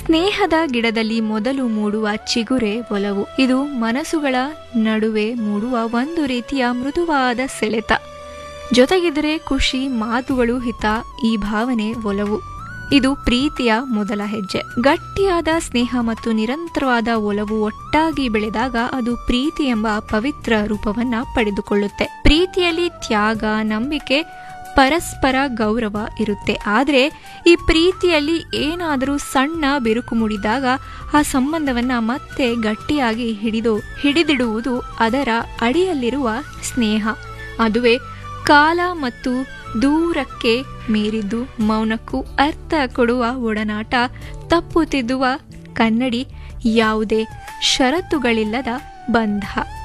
ಸ್ನೇಹದ ಗಿಡದಲ್ಲಿ ಮೊದಲು ಮೂಡುವ ಚಿಗುರೆ ಒಲವು. ಇದು ಮನಸ್ಸುಗಳ ನಡುವೆ ಮೂಡುವ ಒಂದು ರೀತಿಯ ಮೃದುವಾದ ಸೆಳೆತ. ಜೊತೆಗಿದ್ರೆ ಖುಷಿ, ಮಾತುಗಳು ಹಿತ. ಈ ಭಾವನೆ ಒಲವು. ಇದು ಪ್ರೀತಿಯ ಮೊದಲ ಹೆಜ್ಜೆ. ಗಟ್ಟಿಯಾದ ಸ್ನೇಹ ಮತ್ತು ನಿರಂತರವಾದ ಒಲವು ಒಟ್ಟಾಗಿ ಬೆಳೆದಾಗ ಅದು ಪ್ರೀತಿ ಎಂಬ ಪವಿತ್ರ ರೂಪವನ್ನ ಪಡೆದುಕೊಳ್ಳುತ್ತೆ. ಪ್ರೀತಿಯಲ್ಲಿ ತ್ಯಾಗ, ನಂಬಿಕೆ, ಪರಸ್ಪರ ಗೌರವ ಇರುತ್ತೆ. ಆದರೆ ಈ ಪ್ರೀತಿಯಲ್ಲಿ ಏನಾದರೂ ಸಣ್ಣ ಬಿರುಕು ಮೂಡಿದಾಗ ಆ ಸಂಬಂಧವನ್ನ ಮತ್ತೆ ಗಟ್ಟಿಯಾಗಿ ಹಿಡಿದಿಡುವುದು ಅದರ ಅಡಿಯಲ್ಲಿರುವ ಸ್ನೇಹ. ಅದುವೇ ಕಾಲ ಮತ್ತು ದೂರಕ್ಕೆ ಮೀರಿದ್ದು, ಮೌನಕ್ಕೂ ಅರ್ಥ ಕೊಡುವ ಒಡನಾಟ, ತಪ್ಪು ತಿದ್ದುವ ಕನ್ನಡಿ, ಯಾವುದೇ ಷರತ್ತುಗಳಿಲ್ಲದ ಬಂಧ.